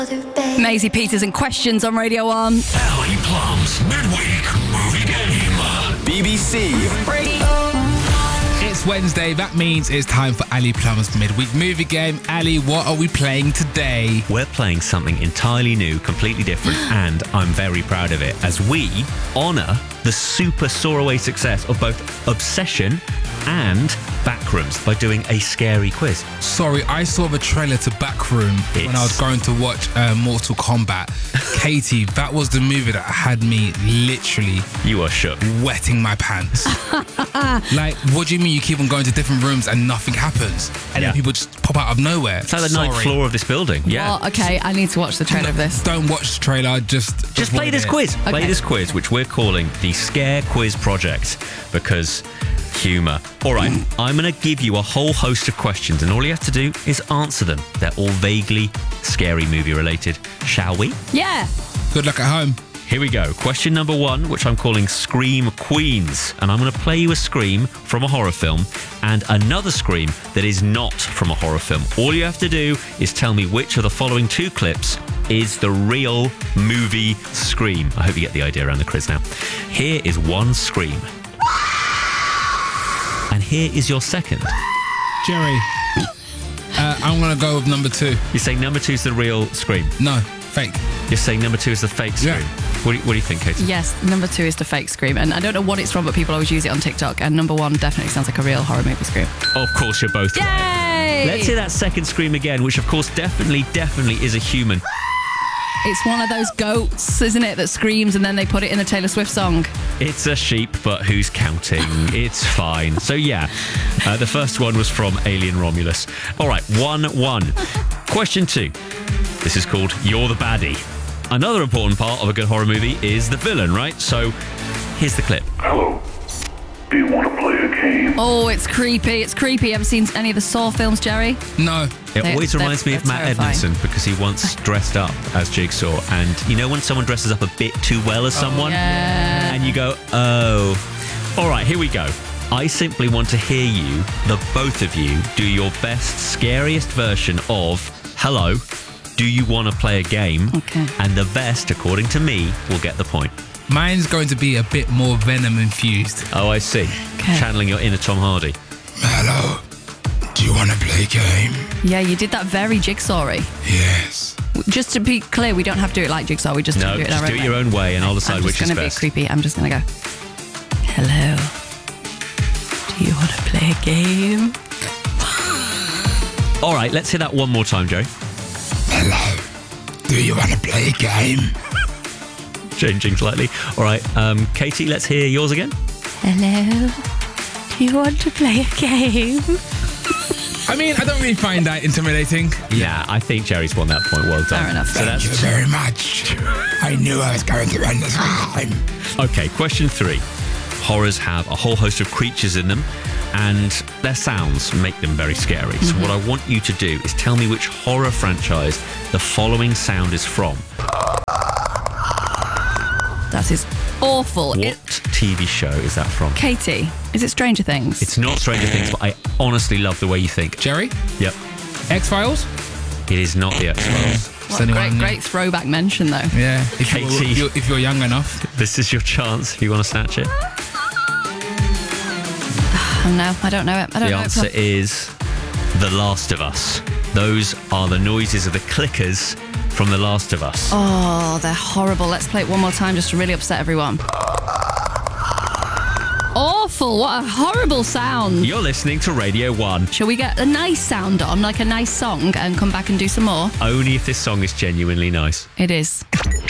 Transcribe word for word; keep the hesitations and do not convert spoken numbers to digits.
Maisie Peters and Questions on Radio one. Ali Plum's Midweek Movie Game. B B C. It's Wednesday. That means it's time for Ali Plum's Midweek Movie Game. Ali, what are we playing today? We're playing something entirely new, completely different, and I'm very proud of it, as we honour the super soaraway success of both Obsession and Backrooms by doing a scary quiz. Sorry, I saw the trailer to Backroom It's... when I was going to watch uh, Mortal Kombat. Katie, that was the movie that had me literally... You are shook. Wetting my pants. Like, what do you mean you keep on going to different rooms and nothing happens? And Yeah. then people just pop out of nowhere? It's like the Sorry. ninth floor of this building. Yeah. Well, okay, I need to watch the trailer of this. Don't watch the trailer, just... Just play avoid this it. quiz. Play Okay. this quiz, which we're calling the Scare Quiz Project, because humour. All right, I'm going to give you a whole host of questions, and all you have to do is answer them. They're all vaguely scary movie related. Shall we? Yeah. Good luck at home. Here we go. Question number one, which I'm calling Scream Queens. And I'm going to play you a scream from a horror film and another scream that is not from a horror film. All you have to do is tell me which of the following two clips is the real movie scream. I hope you get the idea around the quiz now. Here is one scream. And here is your second. Jerry, uh, I'm going to go with number two. You're saying number two is the real scream. No, fake. You're saying number two is the fake scream. Yeah. What, do you, what do you think, Katie? Yes, number two is the fake scream. And I don't know what it's from, but people always use it on TikTok. And number one definitely sounds like a real horror movie scream. Of course, you're both right. Yay! Let's hear that second scream again, which of course definitely, definitely is a human. It's one of those goats, isn't it, that screams and then they put it in a Taylor Swift song. It's a sheep, but who's counting? It's fine. So yeah, uh, the first one was from Alien Romulus. All right, one one. Question two. This is called You're the Baddie. Another important part of a good horror movie is the villain, right? So here's the clip. Hello. Do you want to play a game? Oh, it's creepy. It's creepy. Ever seen any of the Saw films, Jerry? No. It They- always they're- reminds me of they're Matt terrifying. Edmondson because he once dressed up as Jigsaw. And you know when someone dresses up a bit too well as someone? Yeah. And you go, oh. All right, here we go. I simply want to hear you, the both of you, do your best, scariest version of Hello, do you want to play a game? Okay. And the best, according to me, will get the point. Mine's going to be a bit more venom infused. Oh, I see. Okay. Channeling your inner Tom Hardy. Hello. Do you want to play a game? Yeah, you did that very Jigsaw-y. Yes. Just to be clear, we don't have to do it like Jigsaw. We just No, do it in just our do own it your way. own way and I'll decide I'm which just is gonna best. be creepy. I'm just going to go, hello. Do you want to play a game? All right, let's hear that one more time, Joe. Hello. Do you want to play a game? Changing slightly. All right, um, Katie, let's hear yours again. Hello. Do you want to play a game? I mean, I don't really find that intimidating. Yeah, I think Jerry's won that point. Well done. Fair enough. So that's very much. I knew I was going to win this time. okay. Question three. Horrors have a whole host of creatures in them, and their sounds make them very scary. So what I want you to do is tell me which horror franchise the following sound is from. That is awful. What It- T V show is that from? Katie, is it Stranger Things? It's not Stranger Things, but I honestly love the way you think. Jerry? Yep. X-Files? It is not the X-Files. What Does a anyone great, know? great throwback mention, though. Yeah. If you're, Katie. if you're, if you're young enough. This is your chance if you want to snatch it. Oh, no, I don't know it. I don't The know answer it. is The Last of Us. Those are the noises of the clickers from The Last of Us. Oh, they're horrible. Let's play it one more time just to really upset everyone. Awful. What a horrible sound. You're listening to Radio one. Shall we get a nice sound on, like a nice song, and come back and do some more? Only if this song is genuinely nice. It is.